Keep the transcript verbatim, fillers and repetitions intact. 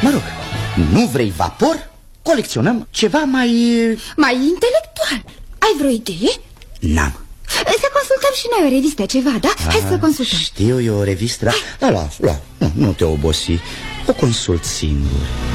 Mă rog, nu vrei vapor? Colecționăm ceva mai... Mai intelectual. Ai vreo idee? N-am. Să consultăm și noi o revistă ceva, da? A, Hai să consultăm. Știu eu o revistă, da? Da, la, la, nu, nu te obosi. O consult singur.